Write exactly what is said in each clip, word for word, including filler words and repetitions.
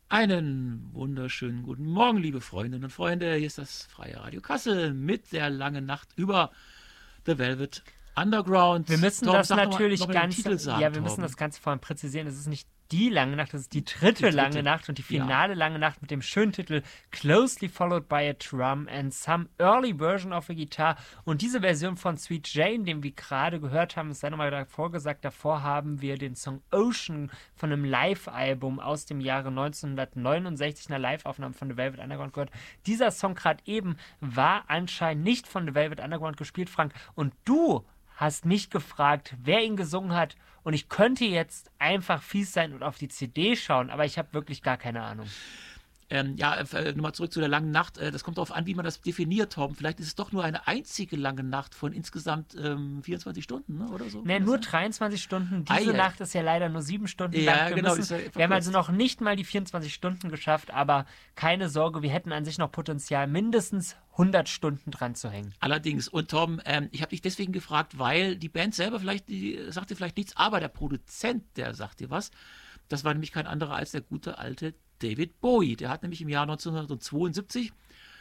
Einen wunderschönen guten Morgen, liebe Freundinnen und Freunde. Hier ist das Freie Radio Kassel mit der langen Nacht über The Velvet Underground. Wir müssen Torben, das sag noch mal- natürlich noch mal den ganz, Titel sagen, ja, wir müssen Torben. das Ganze vorhin präzisieren. Es ist nicht die lange Nacht, es ist die dritte, Die dritte. lange Nacht und die finale lange Nacht mit dem schönen Titel Closely Followed by a Drum and Some Early Version of a Guitar. Und diese Version von Sweet Jane, den wir gerade gehört haben, es sei nochmal davor gesagt, davor haben wir den Song Ocean von einem Live-Album aus dem Jahre neunzehnhundertneunundsechzig, einer Live-Aufnahme von The Velvet Underground gehört. Dieser Song gerade eben war anscheinend nicht von The Velvet Underground gespielt, Frank. Und du hast mich gefragt, wer ihn gesungen hat, und ich könnte jetzt einfach fies sein und auf die C D schauen, aber ich habe wirklich gar keine Ahnung. Ähm, ja, äh, nochmal zurück zu der langen Nacht. Äh, das kommt darauf an, wie man das definiert, Torben. Vielleicht ist es doch nur eine einzige lange Nacht von insgesamt ähm, vierundzwanzig Stunden, ne? Oder so. Ne, Kann nur das sein? dreiundzwanzig Stunden. Diese Ah, ja. Nacht ist ja leider nur sieben Stunden Ja, lang. Wir, genau, müssen, die ist ja wir haben verkürzt. also noch nicht mal die vierundzwanzig Stunden geschafft, aber keine Sorge, wir hätten an sich noch Potenzial, mindestens hundert Stunden dran zu hängen. Allerdings. Und Torben, ähm, ich habe dich deswegen gefragt, weil die Band selber vielleicht, die sagt dir vielleicht nichts, aber der Produzent, der sagt dir was. Das war nämlich kein anderer als der gute alte David Bowie. Der hat nämlich im Jahr neunzehnhundertzweiundsiebzig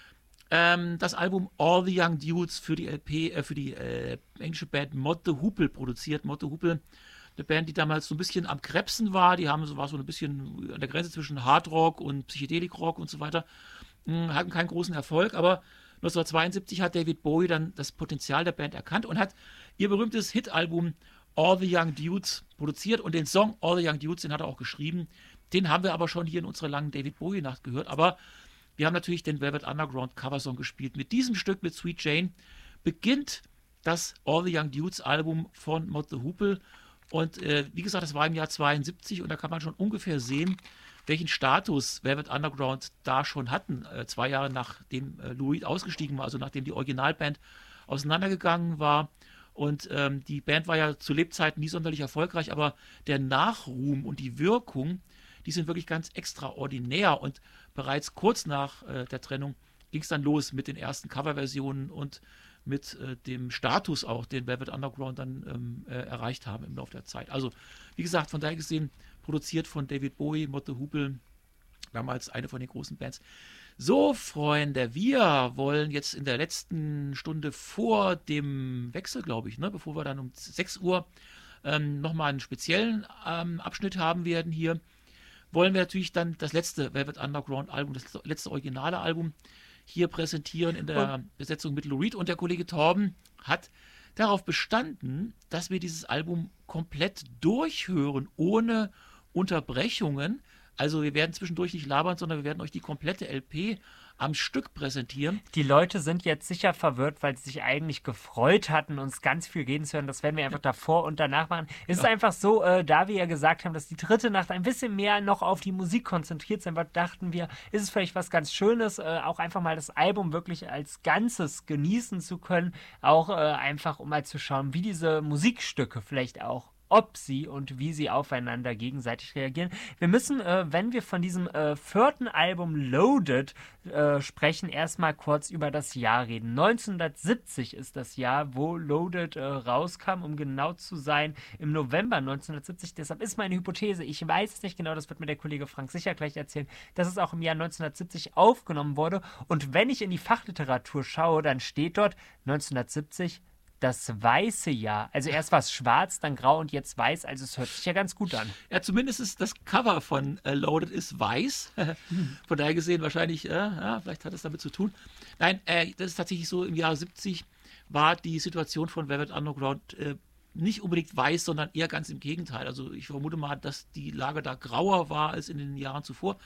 ähm, das Album All the Young Dudes für die L P, äh, für die äh, englische Band Mott the Hoople produziert. Mott the Hoople, eine Band, die damals so ein bisschen am Krebsen war. Die haben so, war so ein bisschen an der Grenze zwischen Hardrock und Psychedelik-Rock und so weiter. Hm, hatten keinen großen Erfolg, aber neunzehnhundertzweiundsiebzig hat David Bowie dann das Potenzial der Band erkannt und hat ihr berühmtes Hitalbum All the Young Dudes produziert, und den Song All the Young Dudes, den hat er auch geschrieben. Den haben wir aber schon hier in unserer langen David Bowie Nacht gehört, aber wir haben natürlich den Velvet Underground Coversong gespielt. Mit diesem Stück, mit Sweet Jane, beginnt das All the Young Dudes Album von Mott the Hoople, und äh, wie gesagt, das war im Jahr zweiundsiebzig, und da kann man schon ungefähr sehen, welchen Status Velvet Underground da schon hatten, äh, zwei Jahre nachdem äh, Lou Reed ausgestiegen war, also nachdem die Originalband auseinandergegangen war. Und ähm, die Band war ja zu Lebzeiten nie sonderlich erfolgreich, aber der Nachruhm und die Wirkung, die sind wirklich ganz extraordinär. Und bereits kurz nach äh, der Trennung ging es dann los mit den ersten Coverversionen und mit äh, dem Status auch, den Velvet Underground dann ähm, äh, erreicht haben im Laufe der Zeit. Also, wie gesagt, von daher gesehen, produziert von David Bowie, Mott the Hoople, damals eine von den großen Bands. So, Freunde, wir wollen jetzt in der letzten Stunde vor dem Wechsel, glaube ich, ne, bevor wir dann um sechs Uhr ähm, nochmal einen speziellen ähm, Abschnitt haben werden hier, wollen wir natürlich dann das letzte Velvet Underground Album, das letzte, letzte originale Album hier präsentieren in der Und- Besetzung mit Lou Reed. Und der Kollege Torben hat darauf bestanden, dass wir dieses Album komplett durchhören, ohne Unterbrechungen. Also wir werden zwischendurch nicht labern, sondern wir werden euch die komplette L P am Stück präsentieren. Die Leute sind jetzt sicher verwirrt, weil sie sich eigentlich gefreut hatten, uns ganz viel reden zu hören. Das werden wir einfach davor und danach machen. Es ist einfach so, äh, da wir ja gesagt haben, dass die dritte Nacht ein bisschen mehr noch auf die Musik konzentriert sind, dachten wir, ist es vielleicht was ganz Schönes, äh, auch einfach mal das Album wirklich als Ganzes genießen zu können. Auch äh, einfach, um mal zu schauen, wie diese Musikstücke vielleicht auch, ob sie und wie sie aufeinander gegenseitig reagieren. Wir müssen, äh, wenn wir von diesem äh, vierten Album Loaded äh, sprechen, erstmal kurz über das Jahr reden. neunzehnhundertsiebzig ist das Jahr, wo Loaded äh, rauskam, um genau zu sein, im November neunzehnhundertsiebzig. Deshalb ist meine Hypothese, ich weiß es nicht genau, das wird mir der Kollege Frank sicher gleich erzählen, dass es auch im Jahr neunzehnhundertsiebzig aufgenommen wurde. Und wenn ich in die Fachliteratur schaue, dann steht dort neunzehnhundertsiebzig das weiße Jahr. Also erst war es schwarz, dann grau und jetzt weiß. Also es hört sich ja ganz gut an. Ja, zumindest ist das Cover von äh, Loaded ist weiß. Von daher gesehen wahrscheinlich, äh, ja, vielleicht hat es damit zu tun. Nein, äh, das ist tatsächlich so, im Jahr siebzig war die Situation von Velvet Underground äh, nicht unbedingt weiß, sondern eher ganz im Gegenteil. Also ich vermute mal, dass die Lage da grauer war als in den Jahren zuvor.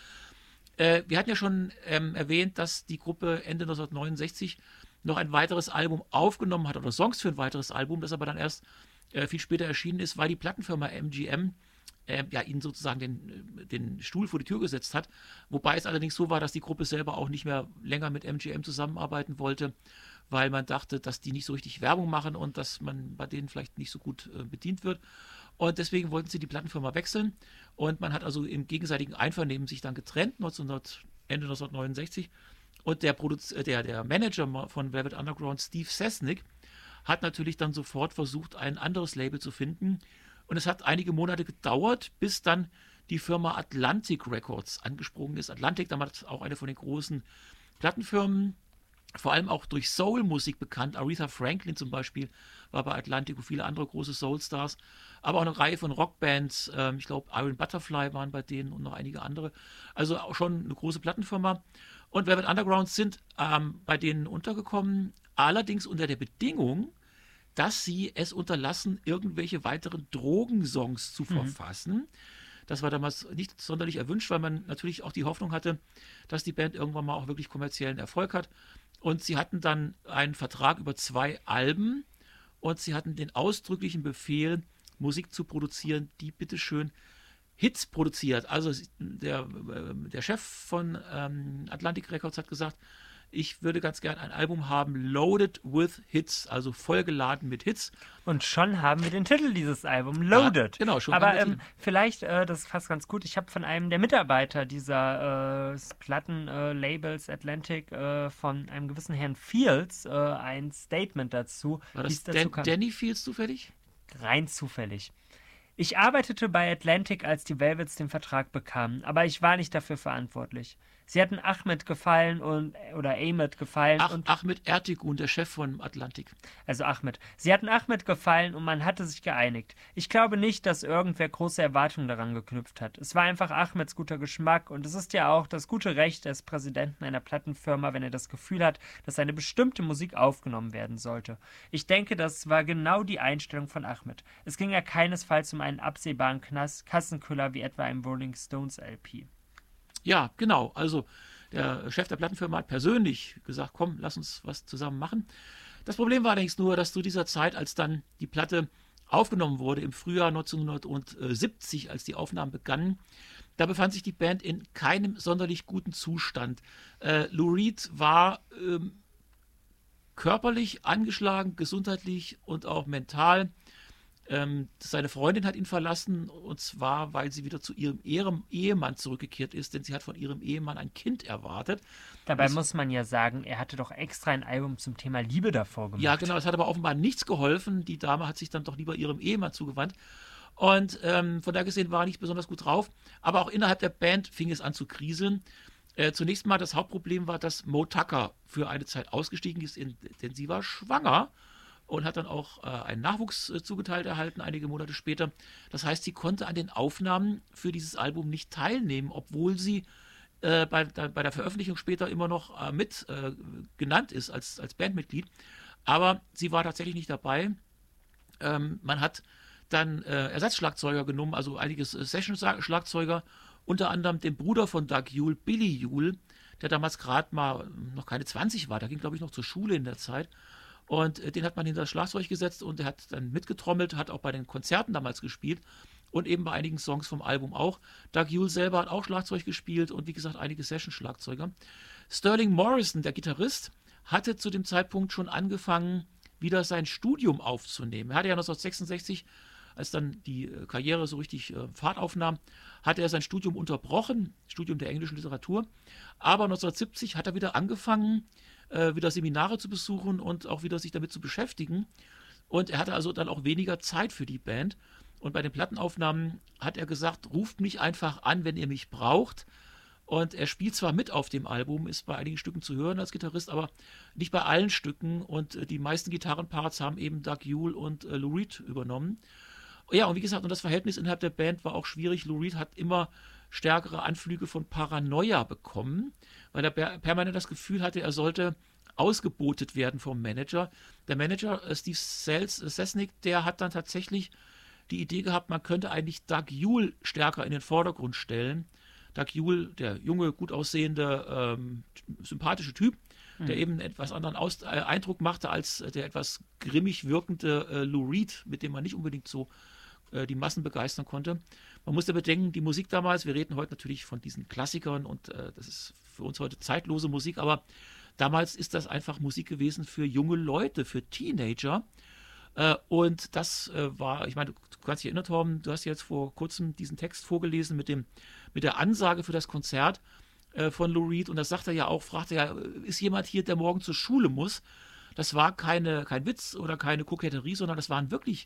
Äh, wir hatten ja schon ähm, erwähnt, dass die Gruppe Ende neunzehnhundertneunundsechzig noch ein weiteres Album aufgenommen hat oder Songs für ein weiteres Album, das aber dann erst äh, viel später erschienen ist, weil die Plattenfirma M G M äh, ja ihnen sozusagen den, den Stuhl vor die Tür gesetzt hat. Wobei es allerdings so war, dass die Gruppe selber auch nicht mehr länger mit M G M zusammenarbeiten wollte, weil man dachte, dass die nicht so richtig Werbung machen und dass man bei denen vielleicht nicht so gut äh, bedient wird. Und deswegen wollten sie die Plattenfirma wechseln. Und man hat also im gegenseitigen Einvernehmen sich dann getrennt, neunzehnhundert, Ende neunzehnhundertneunundsechzig. Und der, Produz der, der Manager von Velvet Underground, Steve Sesnick, hat natürlich dann sofort versucht, ein anderes Label zu finden. Und es hat einige Monate gedauert, bis dann die Firma Atlantic Records angesprungen ist. Atlantic, damals auch eine von den großen Plattenfirmen, vor allem auch durch Soul-Musik bekannt. Aretha Franklin zum Beispiel war bei Atlantic und viele andere große Soul-Stars. Aber auch eine Reihe von Rockbands. Ähm, ich glaube, Iron Butterfly waren bei denen und noch einige andere. Also auch schon eine große Plattenfirma. Und Velvet Underground sind ähm, bei denen untergekommen. Allerdings unter der Bedingung, dass sie es unterlassen, irgendwelche weiteren Drogensongs zu verfassen. Mhm. Das war damals nicht sonderlich erwünscht, weil man natürlich auch die Hoffnung hatte, dass die Band irgendwann mal auch wirklich kommerziellen Erfolg hat. Und sie hatten dann einen Vertrag über zwei Alben und sie hatten den ausdrücklichen Befehl, Musik zu produzieren, die bitteschön Hits produziert. Also der, der Chef von ähm, Atlantic Records hat gesagt, ich würde ganz gern ein Album haben, loaded with Hits, also vollgeladen mit Hits. Und schon haben wir den Titel dieses Albums, Loaded. Ja, genau, schon. Aber ähm, vielleicht, äh, das ist fast ganz gut, ich habe von einem der Mitarbeiter dieser äh, Plattenlabels äh, Atlantic, äh, von einem gewissen Herrn Fields, äh, ein Statement dazu. War das Dan- Danny Fields zufällig? Rein zufällig. Ich arbeitete bei Atlantic, als die Velvets den Vertrag bekamen, aber ich war nicht dafür verantwortlich. Sie hatten Ahmed gefallen und oder Ahmed gefallen. Ach, und Ahmed Ertegun, der Chef von Atlantic. Also Ahmed. Sie hatten Ahmed gefallen und man hatte sich geeinigt. Ich glaube nicht, dass irgendwer große Erwartungen daran geknüpft hat. Es war einfach Ahmeds guter Geschmack und es ist ja auch das gute Recht des Präsidenten einer Plattenfirma, wenn er das Gefühl hat, dass eine bestimmte Musik aufgenommen werden sollte. Ich denke, das war genau die Einstellung von Ahmed. Es ging ja keinesfalls um einen absehbaren Knass- Kassenküller wie etwa einem Rolling Stones L P. Ja, genau. Also der Chef der Plattenfirma hat persönlich gesagt, komm, lass uns was zusammen machen. Das Problem war allerdings nur, dass zu dieser Zeit, als dann die Platte aufgenommen wurde, im Frühjahr neunzehnhundertsiebzig, als die Aufnahmen begannen, da befand sich die Band in keinem sonderlich guten Zustand. Äh, Lou Reed war ähm, körperlich angeschlagen, gesundheitlich und auch mental. Ähm, seine Freundin hat ihn verlassen, und zwar, weil sie wieder zu ihrem Ehe- Ehemann zurückgekehrt ist, denn sie hat von ihrem Ehemann ein Kind erwartet. Dabei das, muss man ja sagen, er hatte doch extra ein Album zum Thema Liebe davor gemacht. Ja, genau, es hat aber offenbar nichts geholfen. Die Dame hat sich dann doch lieber ihrem Ehemann zugewandt. Und ähm, von da gesehen war er nicht besonders gut drauf. Aber auch innerhalb der Band fing es an zu kriseln. Äh, zunächst mal das Hauptproblem war, dass Mo Tucker für eine Zeit ausgestiegen ist, in, denn sie war schwanger. Und hat dann auch äh, einen Nachwuchs äh, zugeteilt erhalten, einige Monate später. Das heißt, sie konnte an den Aufnahmen für dieses Album nicht teilnehmen, obwohl sie äh, bei, da, bei der Veröffentlichung später immer noch äh, mit äh, genannt ist als, als Bandmitglied. Aber sie war tatsächlich nicht dabei. Ähm, man hat dann äh, Ersatzschlagzeuger genommen, also einige Session-Schlagzeuger, unter anderem den Bruder von Doug Yule, Billy Yule, der damals gerade mal noch keine zwanzig war. Der ging, glaube ich, noch zur Schule in der Zeit. Und den hat man hinter das Schlagzeug gesetzt und der hat dann mitgetrommelt, hat auch bei den Konzerten damals gespielt und eben bei einigen Songs vom Album auch. Doug Yule selber hat auch Schlagzeug gespielt und wie gesagt einige Session-Schlagzeuger. Sterling Morrison, der Gitarrist, hatte zu dem Zeitpunkt schon angefangen, wieder sein Studium aufzunehmen. Er hatte ja neunzehnhundertsechsundsechzig, als dann die Karriere so richtig äh, Fahrt aufnahm, hatte er sein Studium unterbrochen, Studium der englischen Literatur. Aber neunzehnhundertsiebzig hat er wieder angefangen, äh, wieder Seminare zu besuchen und auch wieder sich damit zu beschäftigen. Und er hatte also dann auch weniger Zeit für die Band. Und bei den Plattenaufnahmen hat er gesagt, ruft mich einfach an, wenn ihr mich braucht. Und er spielt zwar mit auf dem Album, ist bei einigen Stücken zu hören als Gitarrist, aber nicht bei allen Stücken. Und äh, die meisten Gitarrenparts haben eben Doug Yule und äh, Lou Reed übernommen. Ja, und wie gesagt, und das Verhältnis innerhalb der Band war auch schwierig. Lou Reed hat immer stärkere Anflüge von Paranoia bekommen, weil er permanent das Gefühl hatte, er sollte ausgebotet werden vom Manager. Der Manager, äh, Steve Sesnick, der hat dann tatsächlich die Idee gehabt, man könnte eigentlich Doug Yule stärker in den Vordergrund stellen. Doug Yule, der junge, gut aussehende, ähm, sympathische Typ, mhm. der eben einen etwas anderen Aus- äh, Eindruck machte als der etwas grimmig wirkende äh, Lou Reed, mit dem man nicht unbedingt so äh, die Massen begeistern konnte. Man musste bedenken, die Musik damals, wir reden heute natürlich von diesen Klassikern und äh, das ist für uns heute zeitlose Musik, aber damals ist das einfach Musik gewesen für junge Leute, für Teenager. Äh, und das äh, war, ich meine, du kannst dich erinnern, Torben, du hast jetzt vor kurzem diesen Text vorgelesen mit, dem, mit der Ansage für das Konzert äh, von Lou Reed. Und das sagt er ja auch, fragt er ja, ist jemand hier, der morgen zur Schule muss? Das war keine, kein Witz oder keine Koketterie, sondern das waren wirklich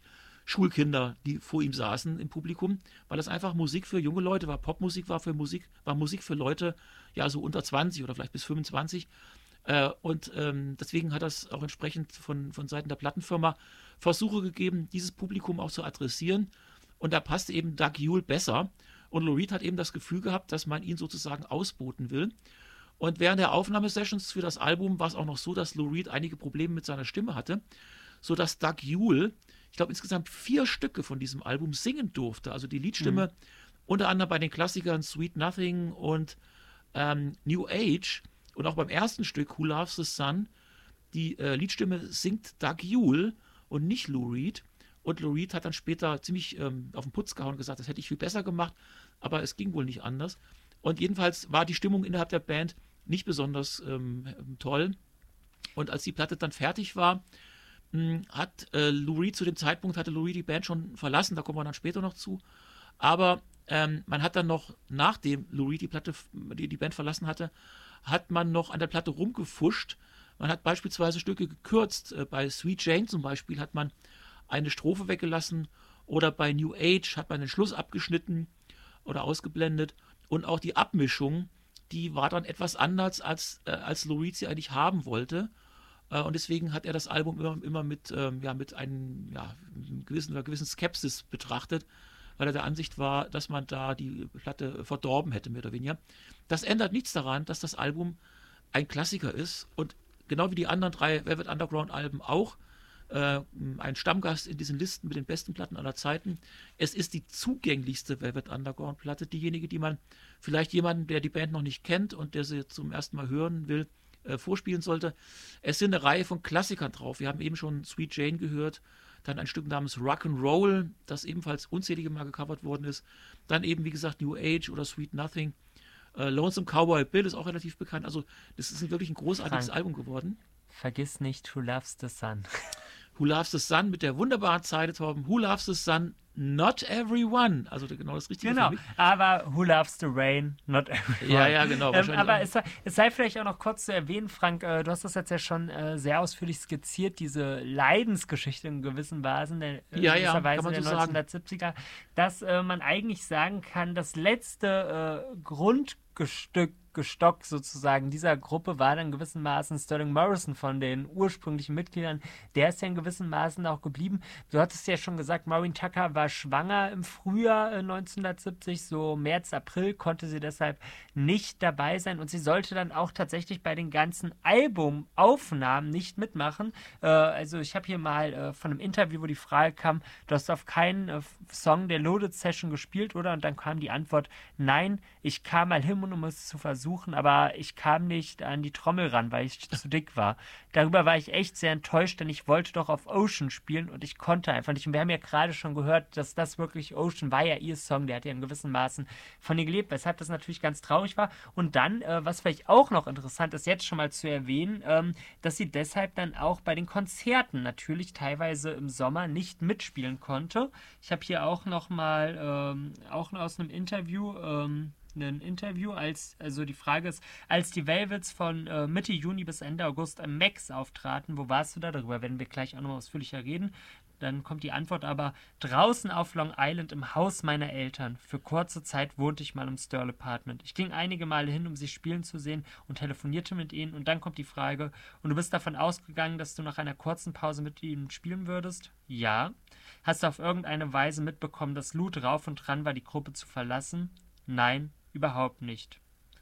Schulkinder, die vor ihm saßen im Publikum, weil das einfach Musik für junge Leute war. Popmusik war für Musik, war Musik für Leute, ja, so unter zwanzig oder vielleicht bis fünfundzwanzig. Äh, und ähm, deswegen hat das auch entsprechend von, von Seiten der Plattenfirma Versuche gegeben, dieses Publikum auch zu adressieren. Und da passte eben Doug Yule besser. Und Lou Reed hat eben das Gefühl gehabt, dass man ihn sozusagen ausboten will. Und während der Aufnahmesessions für das Album war es auch noch so, dass Lou Reed einige Probleme mit seiner Stimme hatte, sodass Doug Yule, ich glaube, insgesamt vier Stücke von diesem Album singen durfte. Also die Liedstimme, mhm. unter anderem bei den Klassikern Sweet Nothing und ähm, New Age und auch beim ersten Stück Who Loves the Sun, die äh, Liedstimme singt Doug Yule und nicht Lou Reed. Und Lou Reed hat dann später ziemlich ähm, auf den Putz gehauen und gesagt, das hätte ich viel besser gemacht, aber es ging wohl nicht anders. Und jedenfalls war die Stimmung innerhalb der Band nicht besonders ähm, toll. Und als die Platte dann fertig war, mh, hat äh, Lou Reed zu dem Zeitpunkt, hatte Lou Reed die Band schon verlassen, da kommen wir dann später noch zu. Aber ähm, man hat dann noch, nachdem Lou Reed die Platte, die, die Band verlassen hatte, hat man noch an der Platte rumgefuscht. Man hat beispielsweise Stücke gekürzt. Äh, bei Sweet Jane zum Beispiel hat man eine Strophe weggelassen oder bei New Age hat man den Schluss abgeschnitten oder ausgeblendet. Und auch die Abmischung, die war dann etwas anders, als, äh, als Lou Reed sie eigentlich haben wollte. Äh, und deswegen hat er das Album immer, immer mit, ähm, ja, mit einem, ja, gewissen, einer gewissen Skepsis betrachtet, weil er der Ansicht war, dass man da die Platte verdorben hätte, mehr oder weniger. Das ändert nichts daran, dass das Album ein Klassiker ist und genau wie die anderen drei Velvet Underground Alben auch äh, ein Stammgast in diesen Listen mit den besten Platten aller Zeiten. Es ist die zugänglichste Velvet Underground Platte, diejenige, die man vielleicht jemanden, der die Band noch nicht kennt und der sie zum ersten Mal hören will, äh, vorspielen sollte. Es sind eine Reihe von Klassikern drauf. Wir haben eben schon Sweet Jane gehört, dann ein Stück namens Rock'n'Roll, das ebenfalls unzählige Mal gecovert worden ist. Dann eben, wie gesagt, New Age oder Sweet Nothing. Äh, Lonesome Cowboy Bill ist auch relativ bekannt. Also das ist wirklich ein großartiges Frank, Album geworden. Vergiss nicht Who Loves the Sun. Who Loves the Sun mit der wunderbaren Zeile, Torben, Who Loves the Sun, not everyone. Also genau das Richtige. Genau, aber Who Loves the Rain, not everyone. Ja, ja, genau. Ähm, aber es, es sei vielleicht auch noch kurz zu erwähnen, Frank, äh, du hast das jetzt ja schon äh, sehr ausführlich skizziert, diese Leidensgeschichte in gewissen Vasen der, äh, ja, ja, Weise kann man der so neunzehnhundertsiebziger, sagen. Dass äh, man eigentlich sagen kann, das letzte äh, Grundstück Gestock sozusagen dieser Gruppe war dann gewissermaßen Sterling Morrison von den ursprünglichen Mitgliedern. Der ist ja in gewissermaßen auch geblieben. Du hattest ja schon gesagt, Maureen Tucker war schwanger im Frühjahr äh, neunzehnhundertsiebzig, so März, April konnte sie deshalb nicht dabei sein und sie sollte dann auch tatsächlich bei den ganzen Albumaufnahmen nicht mitmachen. Äh, also ich habe hier mal äh, von einem Interview, wo die Frage kam, du hast auf keinen äh, Song der Loaded Session gespielt, oder? Und dann kam die Antwort, nein, ich kam mal hin, um es zu versuchen. Suchen, aber ich kam nicht an die Trommel ran, weil ich zu dick war. Darüber war ich echt sehr enttäuscht, denn ich wollte doch auf Ocean spielen und ich konnte einfach nicht. Und wir haben ja gerade schon gehört, dass das wirklich, Ocean war ja ihr Song, der hat ja in gewissen Maßen von ihr gelebt, weshalb das natürlich ganz traurig war. Und dann, äh, was vielleicht auch noch interessant ist, jetzt schon mal zu erwähnen, ähm, dass sie deshalb dann auch bei den Konzerten natürlich teilweise im Sommer nicht mitspielen konnte. Ich habe hier auch noch mal, ähm, auch aus einem Interview, ähm, ein Interview, als, also die Frage ist, als die Velvets von äh, Mitte Juni bis Ende August am Max auftraten, wo warst du da? Darüber werden wir gleich auch noch ausführlicher reden. Dann kommt die Antwort aber, draußen auf Long Island im Haus meiner Eltern. Für kurze Zeit wohnte ich mal im Sterl Apartment. Ich ging einige Male hin, um sie spielen zu sehen und telefonierte mit ihnen. Und dann kommt die Frage, und du bist davon ausgegangen, dass du nach einer kurzen Pause mit ihnen spielen würdest? Ja. Hast du auf irgendeine Weise mitbekommen, dass Lou drauf und dran war, die Gruppe zu verlassen? Nein. Überhaupt nicht.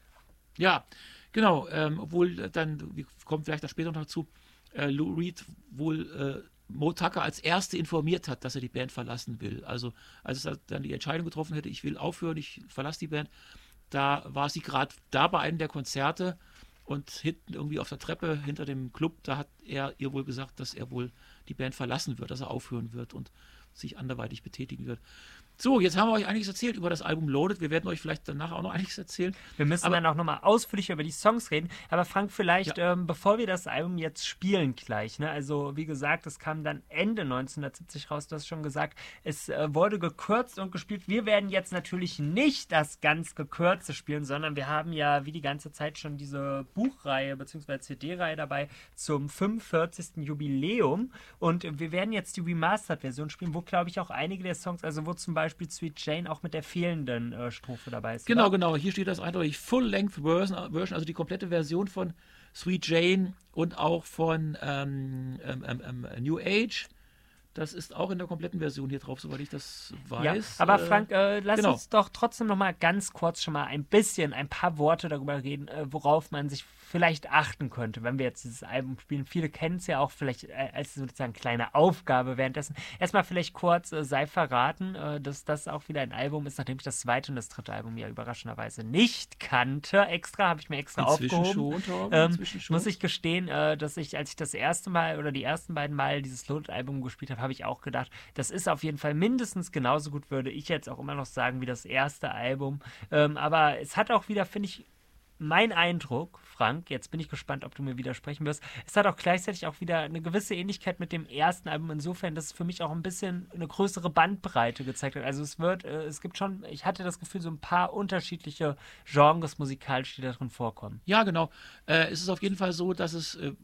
Ja, genau. Ähm, obwohl dann, wir kommen vielleicht da später noch dazu, äh, Lou Reed wohl äh, Mo Tucker als Erste informiert hat, dass er die Band verlassen will. Also als er dann die Entscheidung getroffen hätte, ich will aufhören, ich verlasse die Band, da war sie gerade da bei einem der Konzerte und hinten irgendwie auf der Treppe hinter dem Club, da hat er ihr wohl gesagt, dass er wohl die Band verlassen wird, dass er aufhören wird und sich anderweitig betätigen wird. So, jetzt haben wir euch einiges erzählt über das Album Loaded. Wir werden euch vielleicht danach auch noch einiges erzählen. Wir müssen aber, dann auch nochmal ausführlicher über die Songs reden. Aber Frank, vielleicht, ja. ähm, bevor wir das Album jetzt spielen gleich, ne? Also wie gesagt, es kam dann Ende neunzehnhundertsiebzig raus, du hast schon gesagt, es äh, wurde gekürzt und gespielt. Wir werden jetzt natürlich nicht das ganz gekürzte spielen, sondern wir haben ja wie die ganze Zeit schon diese Buchreihe bzw. C D-Reihe dabei zum fünfundvierzigsten Jubiläum. Und wir werden jetzt die Remastered-Version spielen, wo, glaube ich, auch einige der Songs, also wo zum Beispiel Sweet Jane auch mit der fehlenden äh, Strophe dabei ist. Genau, oder? genau. Hier steht das eindeutig Full-Length-Version, Version, also die komplette Version von Sweet Jane und auch von ähm, ähm, ähm, New Age. Das ist auch in der kompletten Version hier drauf, soweit ich das weiß. Ja, aber Frank, äh, lass genau. uns doch trotzdem noch mal ganz kurz schon mal ein bisschen, ein paar Worte darüber reden, äh, worauf man sich vielleicht achten könnte, wenn wir jetzt dieses Album spielen. Viele kennen es ja auch vielleicht äh, als sozusagen kleine Aufgabe währenddessen. Erstmal vielleicht kurz, äh, sei verraten, äh, dass das auch wieder ein Album ist, nachdem ich das zweite und das dritte Album ja überraschenderweise nicht kannte. Extra, habe ich mir extra Inzwischen aufgehoben. Schon, Torben, ähm, inzwischen schon. Muss ich gestehen, äh, dass ich, als ich das erste Mal oder die ersten beiden Mal dieses Loaded-Album gespielt habe, habe ich auch gedacht, das ist auf jeden Fall mindestens genauso gut, würde ich jetzt auch immer noch sagen, wie das erste Album. Ähm, aber es hat auch wieder, finde ich, mein Eindruck, Frank, jetzt bin ich gespannt, ob du mir widersprechen wirst, es hat auch gleichzeitig auch wieder eine gewisse Ähnlichkeit mit dem ersten Album, insofern, dass es für mich auch ein bisschen eine größere Bandbreite gezeigt hat. Also es wird, äh, es gibt schon, ich hatte das Gefühl, so ein paar unterschiedliche Genres musikalisch, die da drin vorkommen. Ja, genau. Äh, es ist auf jeden Fall so, dass es äh,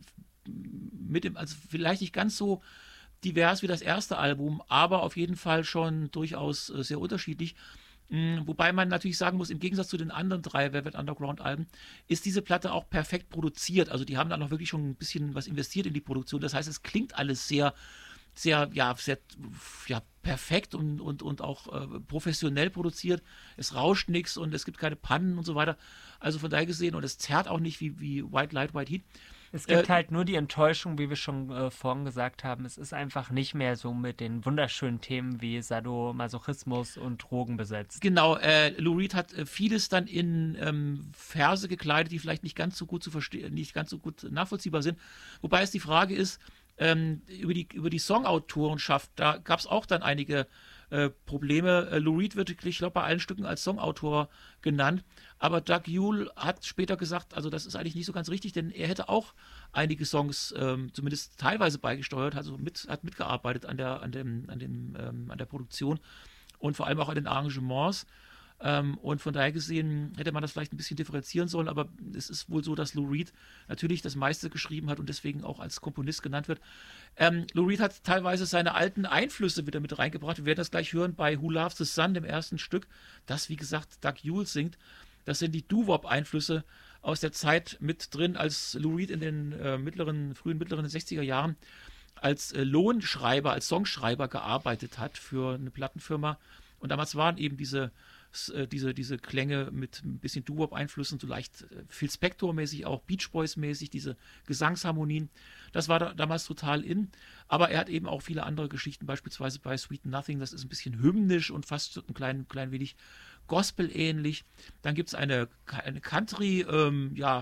mit dem, also vielleicht nicht ganz so divers wie das erste Album, aber auf jeden Fall schon durchaus äh, sehr unterschiedlich. Mhm, wobei man natürlich sagen muss, im Gegensatz zu den anderen drei Velvet Underground Alben, ist diese Platte auch perfekt produziert. Also die haben da noch wirklich schon ein bisschen was investiert in die Produktion. Das heißt, es klingt alles sehr, sehr, ja, sehr, ja, perfekt und, und, und auch äh, professionell produziert. Es rauscht nichts und es gibt keine Pannen und so weiter. Also von daher gesehen, und es zerrt auch nicht wie, wie White Light, White Heat. Es gibt äh, halt nur die Enttäuschung, wie wir schon äh, vorhin gesagt haben, es ist einfach nicht mehr so mit den wunderschönen Themen wie Sadomasochismus und Drogen besetzt. Genau, äh, Lou Reed hat äh, vieles dann in ähm, Verse gekleidet, die vielleicht nicht ganz so gut zu verstehen, nicht ganz so gut nachvollziehbar sind. Wobei es die Frage ist, ähm, über die, über die Songautorenschaft, da gab es auch dann einige äh, Probleme. Äh, Lou Reed wird, ich glaube, bei allen Stücken als Songautor genannt. Aber Doug Yule hat später gesagt, also das ist eigentlich nicht so ganz richtig, denn er hätte auch einige Songs ähm, zumindest teilweise beigesteuert, also mit, hat mitgearbeitet an der, an dem, an dem, ähm, an der Produktion und vor allem auch an den Arrangements. Ähm, und von daher gesehen hätte man das vielleicht ein bisschen differenzieren sollen, aber es ist wohl so, dass Lou Reed natürlich das meiste geschrieben hat und deswegen auch als Komponist genannt wird. Ähm, Lou Reed hat teilweise seine alten Einflüsse wieder mit reingebracht. Wir werden das gleich hören bei Who Loves the Sun, dem ersten Stück, das, wie gesagt, Doug Yule singt. Das sind die Doo-Wop-Einflüsse aus der Zeit mit drin, als Lou Reed in den äh, mittleren, frühen mittleren sechziger Jahren als äh, Lohnschreiber, als Songschreiber gearbeitet hat für eine Plattenfirma. Und damals waren eben diese, äh, diese, diese Klänge mit ein bisschen Doo-Wop-Einflüssen, so leicht äh, Phil Spector-mäßig, auch Beach Boys-mäßig, diese Gesangsharmonien. Das war da, damals total in. Aber er hat eben auch viele andere Geschichten, beispielsweise bei Sweet Nothing, das ist ein bisschen hymnisch und fast ein klein, klein wenig Gospel-ähnlich. Dann gibt es eine, eine Country, ähm, ja,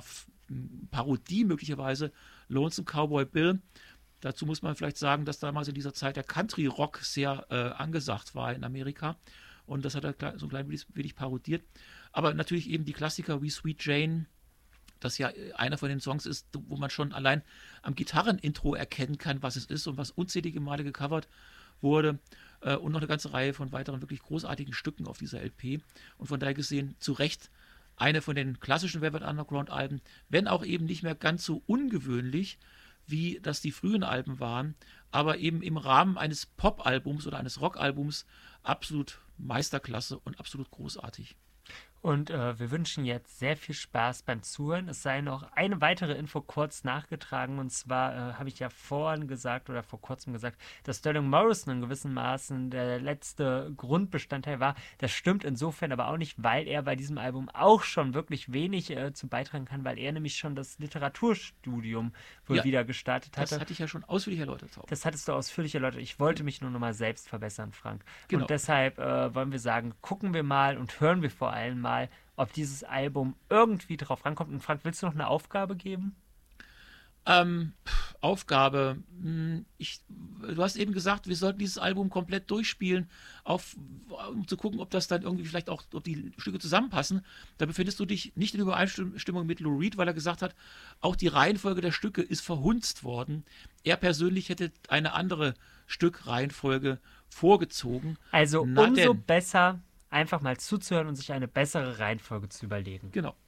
Parodie möglicherweise, Lonesome Cowboy Bill. Dazu muss man vielleicht sagen, dass damals in dieser Zeit der Country-Rock sehr äh, angesagt war in Amerika. Und das hat er so ein klein wenig parodiert. Aber natürlich eben die Klassiker wie Sweet Jane, das ja einer von den Songs ist, wo man schon allein am Gitarrenintro erkennen kann, was es ist und was unzählige Male gecovert wurde. Und noch eine ganze Reihe von weiteren wirklich großartigen Stücken auf dieser L P. Und von daher gesehen zu Recht eine von den klassischen Velvet Underground Alben, wenn auch eben nicht mehr ganz so ungewöhnlich, wie das die frühen Alben waren, aber eben im Rahmen eines Pop-Albums oder eines Rock-Albums absolut Meisterklasse und absolut großartig. Und äh, wir wünschen jetzt sehr viel Spaß beim Zuhören. Es sei noch eine weitere Info kurz nachgetragen. Und zwar äh, habe ich ja vorhin gesagt oder vor kurzem gesagt, dass Sterling Morrison in gewissem Maßen der letzte Grundbestandteil war. Das stimmt insofern aber auch nicht, weil er bei diesem Album auch schon wirklich wenig äh, zu beitragen kann, weil er nämlich schon das Literaturstudium wohl ja, wieder gestartet hatte. Das hatte ich ja schon ausführlich erläutert. Auch. Das hattest du ausführlich erläutert. Ich wollte mich nur noch mal selbst verbessern, Frank. Genau. Und deshalb äh, wollen wir sagen, gucken wir mal und hören wir vor allem mal, ob dieses Album irgendwie drauf rankommt. Und Frank, willst du noch eine Aufgabe geben? Ähm, pff, Aufgabe. Hm, Ich, du hast eben gesagt, wir sollten dieses Album komplett durchspielen, auf, um zu gucken, ob das dann irgendwie vielleicht auch, ob die Stücke zusammenpassen. Da befindest du dich nicht in Übereinstimmung mit Lou Reed, weil er gesagt hat, auch die Reihenfolge der Stücke ist verhunzt worden. Er persönlich hätte eine andere Stückreihenfolge vorgezogen. Also Na umso denn, besser, einfach mal zuzuhören und sich eine bessere Reihenfolge zu überlegen. genau.